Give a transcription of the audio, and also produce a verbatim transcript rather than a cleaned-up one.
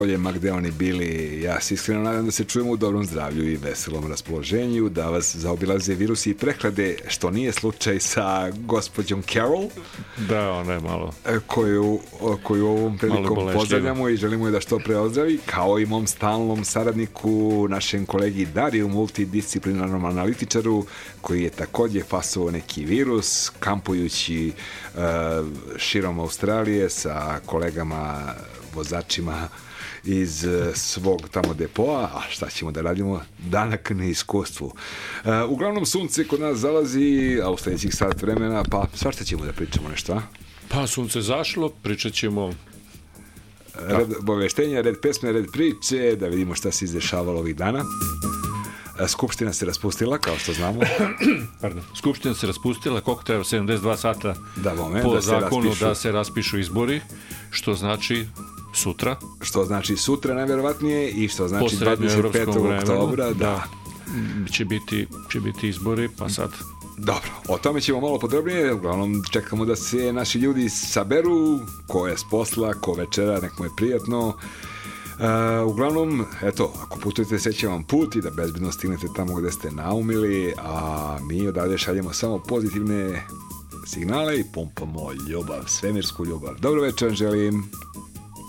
ma gde oni bili, ja se iskreno nadam da se čujemo u dobrom zdravlju i veselom raspoloženju, da vas zaobilaze virusi i prehlade, što nije slučaj sa gospođom Carol, da, ona je malo koju, koju ovom prilikom pozdravljamo i želimo je da što pre ozdravi, kao i mom stalnom saradniku, našem kolegi Dariju, multidisciplinarnom analitičaru, koji je takođe fasovao neki virus, kampujući uh, širom Australije sa kolegama vozačima iz svog tamo depoa, a šta ćemo da radimo, danak na iskustvu. Uh, uglavnom sunce kod nas zalazi, a u sledećih sat vremena, pa svašta ćemo da pričamo nešto, a? Pa sunce zašlo, pričat ćemo red obaveštenja, red pesme, red priče, da vidimo šta se izdešavalo ovih dana. Skupština se raspustila, kao što znamo. Pardon. Skupština se raspustila, koliko treba sedamdeset dva sata da, moment, po da zakonu raspišu. Da se raspišu izbori, što znači sutra. Što znači sutra najverovatnije i što znači dvadeset petog oktobra. Da. da. Će biti, će biti izbori, pa sad... Dobro, o tome ćemo malo podrobnije. Uglavnom čekamo da se naši ljudi saberu, ko je s posla, ko večera, nek mu je prijatno. Uh, uglavnom, eto, ako putujete, sreće vam put i da bezbedno stignete tamo gde ste naumili, a mi odavde šaljemo samo pozitivne signale i pumpamo ljubav, svemirsku ljubav. Dobro večer, želim.